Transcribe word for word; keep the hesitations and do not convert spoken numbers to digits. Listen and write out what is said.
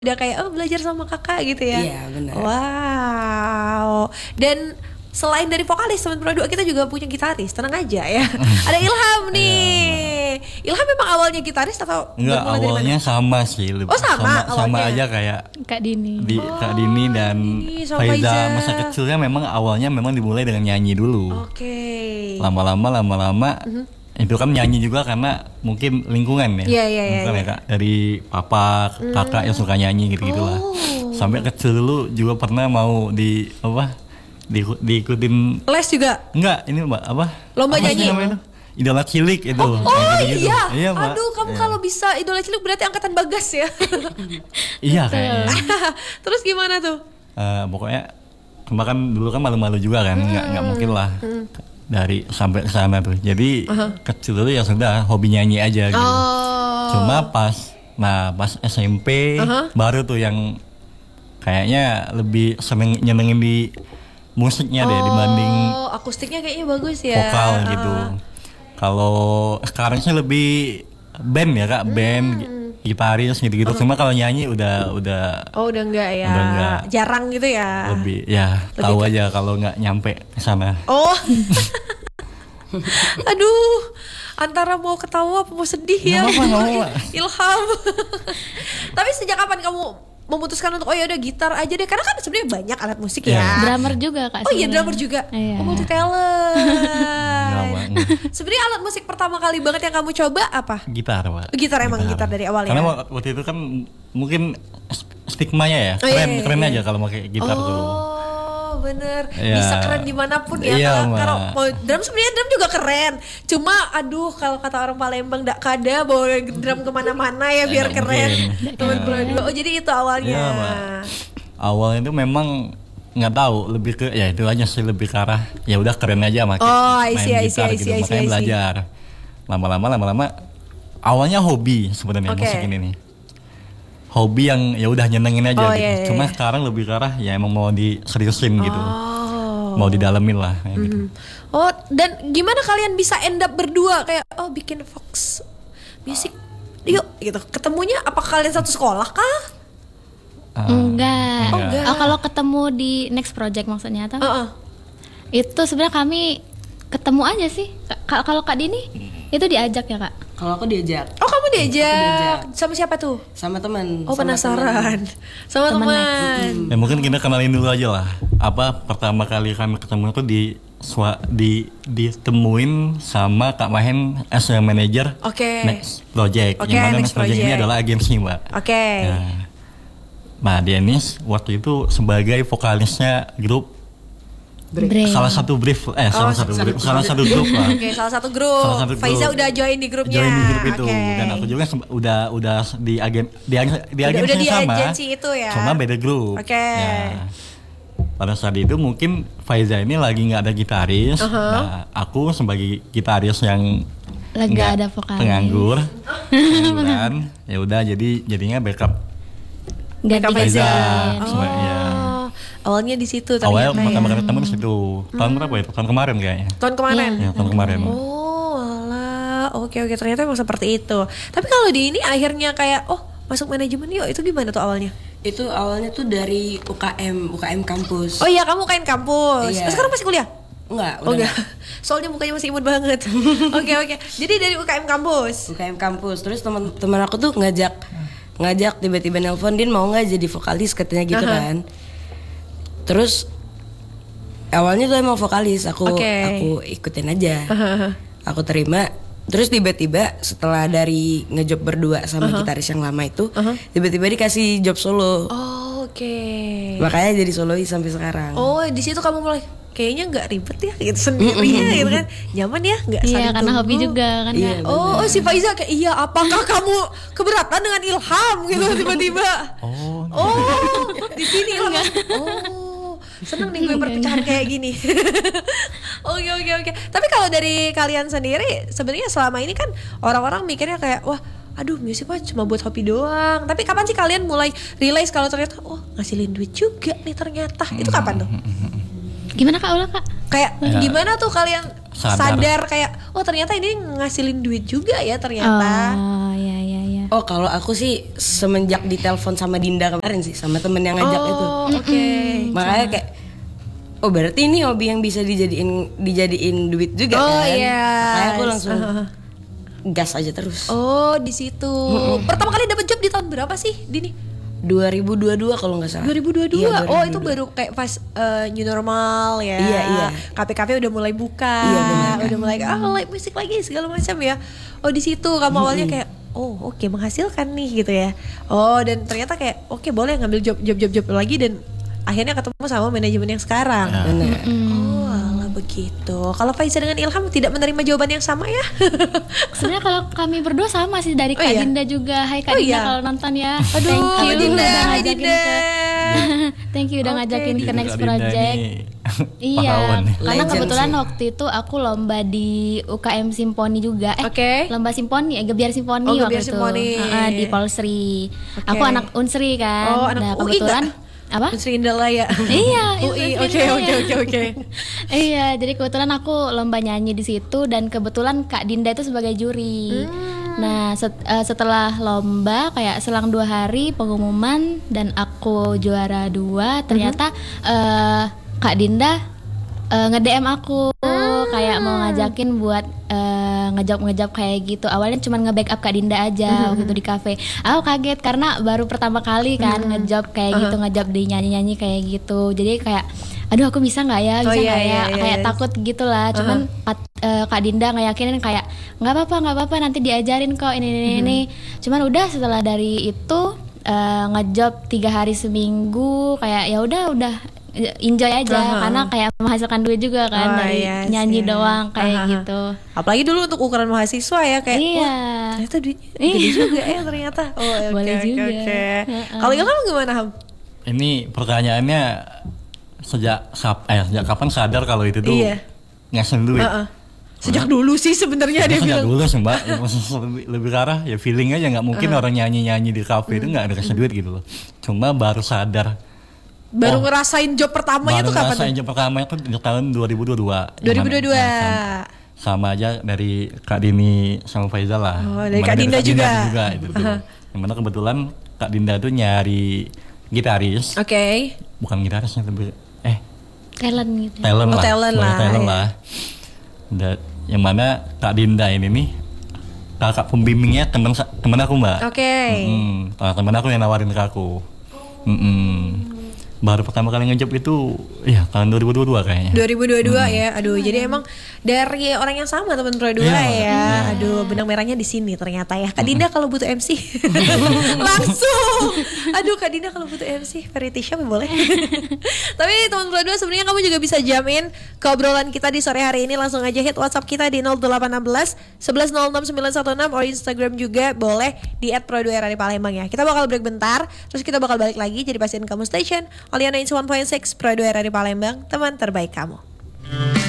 udah kayak oh belajar sama kakak gitu ya. Iya benar. Wow. Dan selain dari vokalis teman berdua kita juga punya gitaris. Tenang aja ya. Ada Ilham nih. Ilham memang awalnya gitaris atau enggak, awalnya sama sih. Oh sama, sama, sama aja kayak Kak Dini. Di, oh, Kak Dini dan Dini, Faiza. Masa kecilnya memang awalnya memang dimulai dengan nyanyi dulu. Oke. Okay. Lama-lama lama-lama uh-huh. itu kan nyanyi juga karena mungkin lingkungan ya. Iya iya iya. Ya, Kak, dari papa, kakak mm. yang suka nyanyi gitu-gitulah. Oh. Sampai kecil dulu juga pernah mau di apa? Di, diikutin les juga? Enggak, ini Mbak apa? Lomba apa nyanyi. Idola Cilik itu. Oh, oh gitu. iya. iya Aduh, kamu iya. kalau bisa Idola Cilik berarti angkatan Bagas ya. Iya kayaknya. Terus gimana tuh? Uh, pokoknya kan dulu kan malu-malu juga kan, nggak hmm. nggak mungkin lah. Hmm. Dari sampai ke sana tuh. Jadi uh-huh. kecil dulu ya sudah hobi nyanyi aja gitu. Oh. Cuma pas nah pas S M P uh-huh. baru tuh yang kayaknya lebih seneng nyenengin di musiknya deh oh, dibanding akustiknya kayaknya bagus ya. Vokal uh. gitu. Kalau sekarang sih lebih band ya Kak, band hmm. gitaris gitu-gitu. Uh-huh. Cuma kalau nyanyi udah udah oh udah enggak ya. Udah enggak. Jarang gitu ya. Lebih ya lebih tahu ke... aja kalau nggak nyampe ke sana. Oh. Aduh, antara mau ketawa apa mau sedih ya. Gak apa-apa. Ilham. Tapi sejak kapan kamu memutuskan untuk oh ya udah gitar aja deh, karena kan sebenarnya banyak alat musik ya. Yeah. Drummer juga Kak. Oh iya drummer juga. Yeah. Oh multi talent. Sebenarnya alat musik pertama kali banget yang kamu coba apa? Gitar Pak. Gitar emang gitar, gitar dari awal ya. Karena waktu itu kan mungkin stigmanya ya keren oh, iya, iya, keren iya. aja kalau pakai gitar oh. tuh. Bener, ya. bisa keren dimanapun ya. Iya, kalau mau drum sebenarnya drum juga keren. Cuma aduh kalau kata orang Palembang dak kada bawa drum kemana-mana ya biar ya, keren. Teman berdua. Oh jadi itu awalnya. Ya, awalnya itu memang nggak tahu lebih ke ya itu aja sih lebih ke arah ya udah keren aja makin oh, main isi, gitar isi, gitu isi, makanya isi, belajar. Lama-lama lama-lama awalnya hobi sebenarnya okay. musik ini nih. Hobi yang ya udah nyenengin aja oh, gitu. Iya, iya. Cuma sekarang lebih ke arah ya emang mau diseriusin oh. gitu. Mau didalemin lah kayak mm-hmm. gitu. Oh, dan gimana kalian bisa end up berdua kayak oh bikin Fox Music yuk gitu. Ketemunya apa kalian satu sekolah kah? Uh, enggak. Oh, enggak. Oh, kalau ketemu di next project maksudnya atau? Uh-uh. Itu sebenarnya kami ketemu aja sih. K- kalau Kak Dini hmm. itu diajak ya Kak? Kalau aku diajak. Oh kamu diajak. diajak. Sama siapa tuh? Sama teman. Oh sama penasaran. Temen. Sama teman. Ya mungkin kita kenalin dulu aja lah. Apa pertama kali kami ketemu itu di swa, di ditemuin sama Kak Mahen as a manager okay. Next Project. Okay, yang mana Next Next Project, project ini adalah agensi Mbak. Oke. Okay. Nah, Mbak Denis waktu itu sebagai vokalisnya grup Brief. Salah satu brief, eh oh, salah satu brief, salah satu grup lah. Oke, okay, salah satu grup. Salah satu grup. Faiza udah join di grupnya. Join di grup itu, okay. dan aku juga udah udah di agen di agen di agensi udah, udah sama. Di agensi itu ya. Cuma beda grup. Oke. Okay. Ya. Pada saat itu mungkin Faiza ini lagi nggak ada gitaris. Uh-huh. Nah, aku sebagai gitaris yang lagi nggak ada vokalis. Penganggur. Pengangguran. Ya udah jadi jadinya backup. Backup Faiza. Oh. Ya. Awalnya di situ ternyata. Awalnya pertama kali ketemu di situ. Tahun hmm. berapa ya? Tahun kemarin kayaknya. Tahun kemarin. Ya, tahun kemarin. Oh, alah. Oke oke ternyata emang seperti itu. Tapi kalau di ini akhirnya kayak oh, masuk manajemen yuk. Itu gimana tuh awalnya? Itu awalnya tuh dari U K M, U K M kampus. Oh iya, kamu U K M kampus. Iya. Oh, sekarang masih kuliah? Enggak, oh, enggak. Soalnya mukanya masih imut banget. Oke oke. Jadi dari U K M kampus. U K M kampus. Terus teman-teman aku tuh ngajak ngajak tiba-tiba nelpon, Din mau nggak jadi vokalis katanya gitu uh-huh. kan. Terus awalnya tuh emang vokalis, aku okay. aku ikutin aja, uh-huh. aku terima. Terus tiba-tiba setelah dari ngejob berdua sama uh-huh. gitaris yang lama itu, uh-huh. tiba-tiba dikasih job solo. Oh, oke. Okay. Makanya jadi solois sampai sekarang. Oh, di situ kamu mulai kayaknya nggak ribet ya gitu sendiri ya gitu kan, nyaman ya nggak saling iya karena tunggu. Hobi juga kan iya, ya. Oh, oh si Faiza kayak iya apakah kamu keberatan dengan Ilham gitu tiba-tiba oh oh di sini Ilham oh seneng nih gue perpecahan kayak gini. Oke oke oke tapi kalau dari kalian sendiri sebenarnya selama ini kan orang-orang mikirnya kayak wah aduh musik mah cuma buat hobi doang, tapi kapan sih kalian mulai realize kalau ternyata oh ngasilin duit juga nih ternyata, itu kapan tuh? Gimana Kak, ulang Kak? Kayak ya, gimana tuh kalian sadar. sadar kayak oh ternyata ini ngasilin duit juga ya ternyata. Oh iya iya iya. Oh kalau aku sih semenjak ditelepon sama Dinda kemarin sih, sama temen yang ngajak oh, itu. Oke. Okay. Makanya kayak, oh berarti ini hobi yang bisa dijadiin dijadiin duit juga oh, kan? Iya. Makanya aku langsung uh. gas aja terus. Oh di situ. Mm-mm. Pertama kali dapat job di tahun berapa sih, Dini? dua ribu dua puluh dua kalau nggak salah. dua ribu dua puluh dua. Iya, oh itu baru kayak pas uh, new normal ya. Iya iya. Kafe-kafe udah mulai buka. Iya benar. Udah mulai ah live musik lagi segala macam ya. Oh di situ kamu hmm. awalnya kayak oh oke okay, menghasilkan nih gitu ya. Oh dan ternyata kayak oke okay, boleh ngambil job job job job lagi dan akhirnya ketemu sama manajemen yang sekarang. Ya. Benar. Oh alah begitu. Kalau Faiza dengan Ilham tidak menerima jawaban yang sama ya? Sebenarnya kalau kami berdua sama sih dari Kak oh, iya? Dinda juga. Hai Kak oh, Dinda iya? Kalau nonton ya. Aduh, thank you Dinda, udah hai ngajakin Dinda. ke thank you udah okay. ngajakin ke next project. Iya, karena Legend kebetulan sih. waktu itu aku lomba di U K M Simponi juga. Eh, okay. lomba Simponi, eh, Gebiar Simponi oh, waktu Gebiar itu. Simponi. Uh, di Polsri. Okay. Aku anak Unsri kan. Oh, anak nah, U I kebetulan gak? Apa? Unsri Indralaya. Iya, U I. Oke, oke, oke, oke. Iya, jadi kebetulan aku lomba nyanyi di situ dan kebetulan Kak Dinda itu sebagai juri. Hmm. Nah, set, uh, setelah lomba kayak selang dua hari pengumuman dan aku juara dua, ternyata hmm. uh, Kak Dinda uh, nge-D M aku hmm. kayak mau ngajakin buat uh, ngejawab-ngejawab kayak gitu. Awalnya cuma nge-backup Kak Dinda aja hmm. waktu itu di kafe. Aku kaget karena baru pertama kali kan hmm. ngejawab kayak uh-huh. gitu, ngejawab di nyanyi-nyanyi kayak gitu. Jadi kayak aduh aku bisa nggak ya, bisa nggak oh, iya, ya, iya, kayak iya. takut gitulah. Cuman uh-huh. uh, Kak Dinda ngeyakinin kayak nggak apa-apa, nggak apa-apa, nanti diajarin kok ini ini ini. Uh-huh. Cuman udah setelah dari itu uh, ngejob tiga hari seminggu, kayak ya udah udah enjoy aja uh-huh. karena kayak menghasilkan duit juga kan oh, dari yes, nyanyi yeah. doang kayak uh-huh. gitu. Apalagi dulu untuk ukuran mahasiswa ya kayak iya. wah ternyata duitnya gede juga ya ternyata. Oh okay, boleh okay, juga. Okay. Uh-uh. Kalau Ilham gimana Ham? Ini pertanyaannya sejak eh sejak kapan sadar kalau itu tuh iya. ngasih duit? Uh-uh. Sejak dulu sih sebenarnya dia sejak bilang. Dulu sih Mbak, lebih, lebih ke arah ya feeling aja, nggak mungkin uh-huh. orang nyanyi-nyanyi di kafe itu nggak ada kasih duit gitu loh. Cuma baru sadar. Baru oh, ngerasain job pertamanya tuh kapan? Baru ngerasain job pertama itu di tahun dua ribu dua puluh dua. dua ribu dua puluh dua. Nah, sama, sama aja dari Kak Dini sama Faiza lah. Oh, dari Kak Dinda dari juga. Dinda juga itu tuh. Uh-huh. Dimana kebetulan Kak Dinda tuh nyari gitaris. Oke. Okay. Bukan gitarisnya tapi eh talent gitu. Talent oh, lah. Talent lah. Talent ya. lah. Dan yang mana Kak Dinda ini nih kakak pembimbingnya teman teman aku Mbak. Oke. Okay. Mm-hmm. Teman aku yang nawarin ke aku. Mm-hmm. Baru pertama kali ngejob itu ya tahun dua ribu dua puluh dua kayaknya. dua ribu dua puluh dua hmm. ya. Aduh, hmm. jadi emang dari orang yang sama teman Pro dua ya. ya. Aduh, benang merahnya di sini ternyata ya. Kak Dinda kalau butuh M C langsung. Aduh, Kak Dinda kalau butuh M C variety show boleh. Tapi teman Pro dua sebenarnya kamu juga bisa jamin ke obrolan kita di sore hari ini, langsung aja hit WhatsApp kita di nol delapan satu enam sebelas nol enam sembilan satu enam atau Instagram juga boleh di et pro dua era di Palembang ya. Kita bakal break bentar, terus kita bakal balik lagi jadi pastiin kamu station Oliana sembilan koma enam Pro dua era di Palembang, teman terbaik kamu.